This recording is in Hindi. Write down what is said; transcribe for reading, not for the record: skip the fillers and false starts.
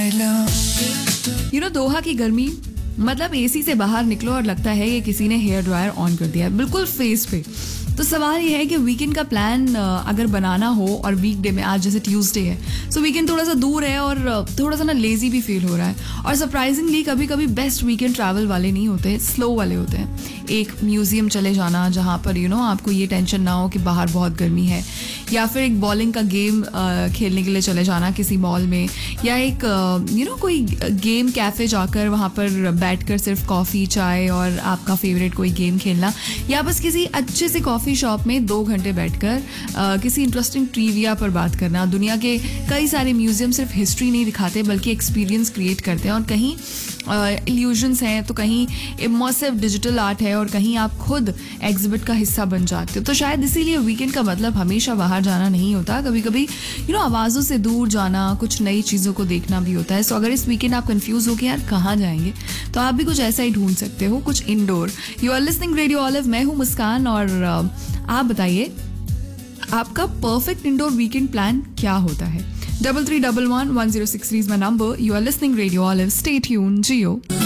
दोहा की गर्मी मतलब एसी से बाहर निकलो और लगता है कि किसी ने हेयर ड्रायर ऑन कर दिया बिल्कुल फेस पे। तो सवाल ये है कि वीकेंड का प्लान अगर बनाना हो और वीकडे में, आज जैसे ट्यूसडे है सो वीकेंड थोड़ा सा दूर है और थोड़ा सा ना लेजी भी फील हो रहा है। और सरप्राइजिंगली कभी कभी बेस्ट वीकेंड ट्रैवल वाले नहीं होते, स्लो वाले होते हैं। एक म्यूजियम चले जाना जहाँ पर आपको ये टेंशन ना हो कि बाहर बहुत गर्मी है, या फिर एक बॉलिंग का गेम खेलने के लिए चले जाना किसी मॉल में, या एक कोई गेम कैफे जाकर वहाँ पर बैठकर सिर्फ कॉफ़ी चाय और आपका फेवरेट कोई गेम खेलना, या बस किसी अच्छे से कॉफ़ी शॉप में 2 घंटे बैठकर किसी इंटरेस्टिंग ट्रिविया पर बात करना। दुनिया के कई सारे म्यूजियम सिर्फ हिस्ट्री नहीं दिखाते बल्कि एक्सपीरियंस क्रिएट करते हैं, और कहीं इल्यूजन्स हैं तो कहीं इमर्सिव डिजिटल आर्ट है और कहीं आप खुद एग्जिबिट का हिस्सा बन जाते हो। तो शायद इसीलिए वीकेंड का मतलब हमेशा बाहर जाना नहीं होता, कभी कभी आवाज़ों से दूर जाना, कुछ नई चीज़ों को देखना भी होता है। सो अगर इस वीकेंड आप कंफ्यूज हो कि यार कहाँ जाएंगे, तो आप भी कुछ ऐसा ही ढूंढ सकते हो, कुछ indoor. You are listening radio olive, मैं हूँ मुस्कान, और आप बताइए आपका परफेक्ट इंडोर वीकेंड प्लान क्या होता है। 3311 1063 is my number. You are listening Radio Olive. Stay tuned, Geo.